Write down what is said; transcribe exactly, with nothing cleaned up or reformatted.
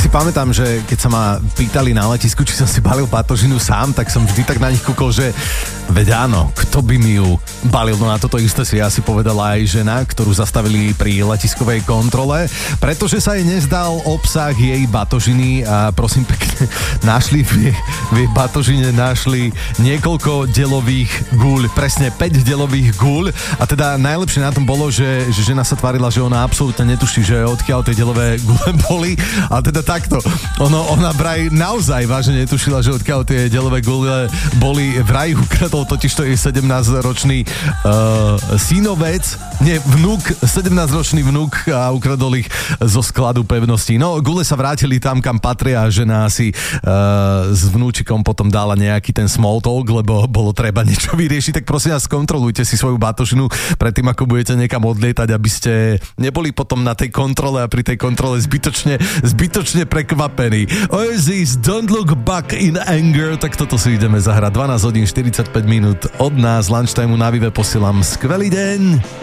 pamätám, že keď sa ma pýtali na letisku, či som si balil batožinu sám, tak som vždy tak na nich kúkol, že veď áno, kto by mi ju balil. No na toto isté si asi povedala aj žena, ktorú zastavili pri letiskovej kontrole, pretože sa jej nezdal obsah jej batožiny a prosím pekne, našli v jej, v jej batožine našli niekoľko delových guľ, presne päť delových guľ a teda najlepšie na tom bolo, že, že žena sa tvárila, že ona absolútne netuší, že odkiaľ tie delové guľe boli a teda takto. Ono, ona vraj naozaj vážne netušila, že odkiaľ tie delové guľe boli. Vraj ukradol totižto jej sedemnásťročný uh, synovec, nie, vnúk, sedemnásťročný vnúk a ukradol ich zo skladu pevností. No, guľe sa vrátili tam, kam patria a žena si uh, s vnúčikom potom dala nejaký ten small talk, lebo bolo treba niečo vyriešiť, tak prosím vás, kontrolujte si svoju batožinu predtým, ako budete niekam odlietať, aby ste neboli potom na tej kontrole a pri tej kontrole zbytočne, zbytočne prekvapení. Oasis, Don't Look Back in Anger, tak toto si ideme zahrať. dvanásť hodín štyridsaťpäť minút od nás, lunchtime na Vive posielam skvelý deň.